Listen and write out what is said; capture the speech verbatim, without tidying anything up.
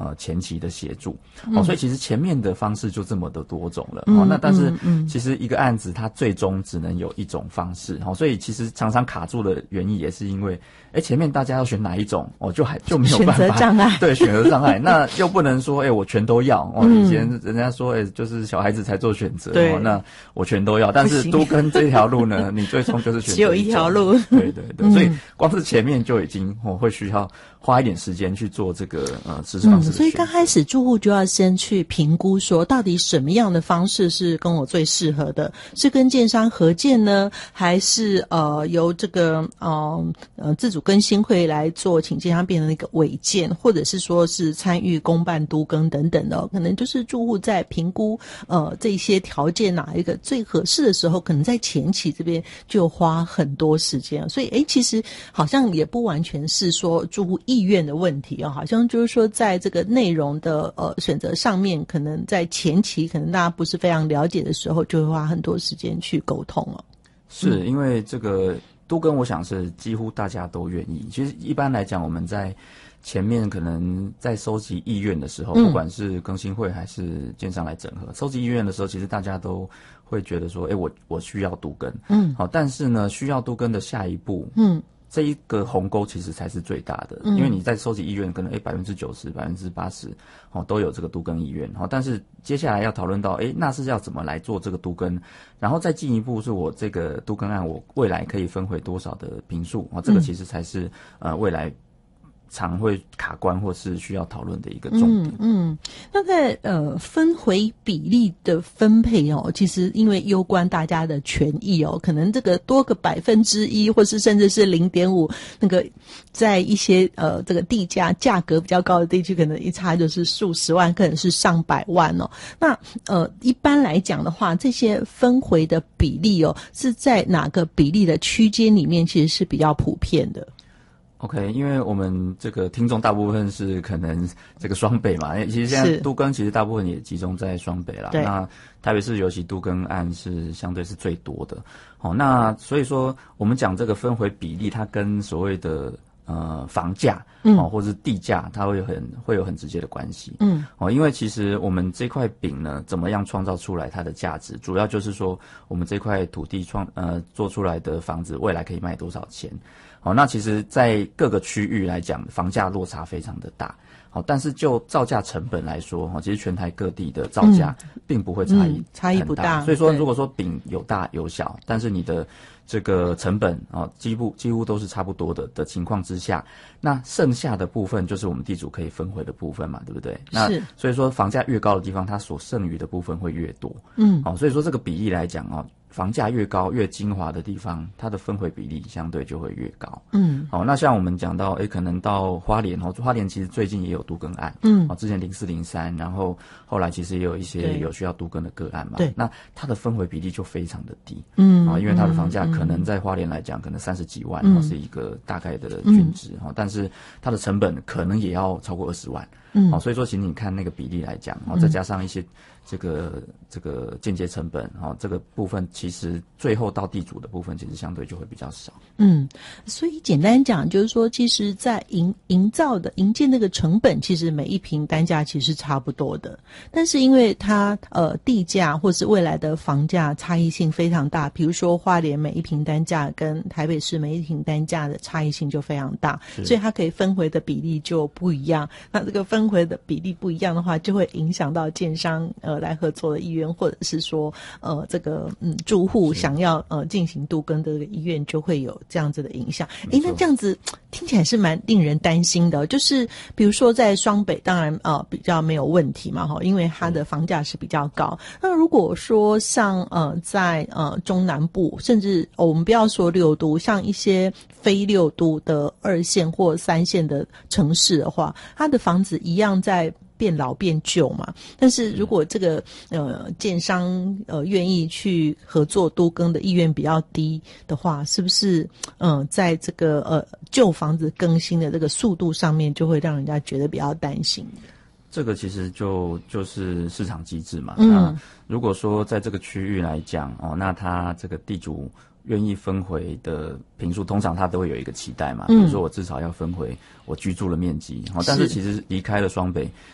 呃前期的协助。哦，所以其实前面的方式就这么的多种了。哦，那但是其实一个案子它最终只能有一种方式。哦，所以其实常常卡住的原因也是因为，哎，前面大家要选哪一种，哦，就还就没有办法选择障碍， 对，选择障碍，那又不能说，哎，我全都要。哦，以前人家说，哎，就是小孩子才做选择， 对， 哦，那我全都要。但是都跟这条路呢，你最终就是选择只有一条路。 对对对，所以光是前面就已经我、哦、会需要花一点时间去做这个呃实施方式的选择。 嗯，所以刚开始住户就要先去评估说，到底什么样的方式是跟我最适合的，是跟建商合建呢，还是呃由这个呃呃自主更新会来做，请建商变成一个违建，或者是说是参与公办都更等等的，可能就是住户在评估呃这些条件哪一个最合适的时候，可能在前期这边就花很多时间。所以诶其实好像也不完全是说住户意愿的问题啊，好像就是说在这个内容的呃选择上面，可能在前期可能大家不是非常了解的时候，就会花很多时间去沟通了。 是、嗯、因为这个都跟我想是几乎大家都愿意。其实一般来讲，我们在前面可能在收集意愿的时候，不管是更新会还是建商来整合，收集意愿的时候，其实大家都会觉得说，哎，我我需要都更，嗯，好，但是呢，需要都更的下一步，嗯。这一个鸿沟其实才是最大的，嗯、因为你在收集意愿，可能诶百分之九十、百分之八十哦都有这个都更意愿，哦，但是接下来要讨论到，诶那是要怎么来做这个都更，然后再进一步是我这个都更案，我未来可以分回多少的坪数，哦，这个其实才是、嗯、呃未来常会卡关或是需要讨论的一个重点。 嗯，嗯那在呃分回比例的分配哦，其实因为攸关大家的权益哦，可能这个多个百分之一，或是甚至是零点五，那个在一些呃这个地价价格比较高的地区，可能一差就是数十万，可能是上百万哦。那呃一般来讲的话，这些分回的比例哦，是在哪个比例的区间里面，其实是比较普遍的。 OK， 因为我们这个听众大部分是可能这个双北嘛，其实现在都更其实大部分也集中在双北啦。那台北市尤其都更案是相对是最多的。好，那所以说我们讲这个分回比例，它跟所谓的呃房价哦、嗯、或是地价，它会很会有很直接的关系。嗯，哦，因为其实我们这块饼呢，怎么样创造出来它的价值，主要就是说我们这块土地创呃做出来的房子未来可以卖多少钱。好，那其实在各个区域来讲，房价落差非常的大。好，但是就造价成本来说，其实全台各地的造价并不会差异、嗯嗯、 差异不大。 所以说，如果说饼有大有小，但是你的这个成本啊，几乎几乎都是差不多的的情况之下，那剩下的部分就是我们地主可以分回的部分嘛，对不对？那所以说，房价越高的地方，它所剩余的部分会越多。嗯，好，所以说这个比例来讲啊。房价越高越精华的地方，它的分回比例相对就会越高。嗯，好，那像我们讲到，诶，可能到花莲哦，花莲其实最近也有都更案。嗯，哦，之前零四零三，然后后来其实也有一些有需要都更的个案嘛。对，那它的分回比例就非常的低。嗯，啊，因为它的房价可能在花莲来讲，可能三十几万，嗯，是一个大概的均值哈，但是它的成本可能也要超过二十万。嗯，好，所以说，其实你看那个比例来讲，然后再加上一些这个这个间接成本，哈，这个部分其实最后到地主的部分，其实相对就会比较少。 嗯，所以简单讲，就是说，其实，在营营造的营建那个成本，其实每一坪单价其实是差不多的，但是因为它呃地价或是未来的房价差异性非常大，比如说花莲每一坪单价跟台北市每一坪单价的差异性就非常大，所以它可以分回的比例就不一样。那这个分回的比例不一样的话，就会影响到建商呃来合作的意愿，或者是说呃这个嗯住户想要呃进行都更的这个意愿，就会有这样子的影响。诶，那这样子听起来是蛮令人担心的，就是比如说在双北，当然呃比较没有问题嘛，哈，因为它的房价是比较高。那如果说像呃在呃中南部，甚至、哦、我们不要说六都，像一些非六都的二线或三线的城市的话，它的房子一样在变老变旧嘛，但是如果这个呃建商呃愿意去合作都更的意愿比较低的话，是不是嗯、呃、在这个呃旧房子更新的这个速度上面就会让人家觉得比较担心？ 这个其实就就是市场机制嘛。嗯，那如果说在这个区域来讲哦，那他这个地主愿意分回的坪数，通常他都会有一个期待嘛，比如说我至少要分回我居住的面积。嗯，但是其实离开了双北，